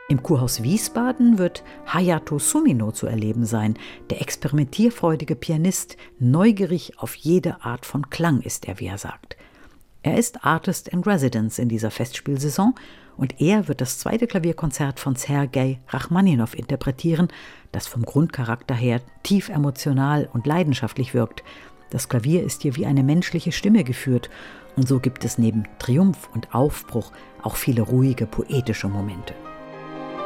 Im Kurhaus Wiesbaden wird Hayato Sumino zu erleben sein. Der experimentierfreudige Pianist, neugierig auf jede Art von Klang ist er, wie er sagt. Er ist Artist in Residence in dieser Festspielsaison und er wird das zweite Klavierkonzert von Sergei Rachmaninow interpretieren, das vom Grundcharakter her tief emotional und leidenschaftlich wirkt. Das Klavier ist hier wie eine menschliche Stimme geführt und so gibt es neben Triumph und Aufbruch auch viele ruhige, poetische Momente.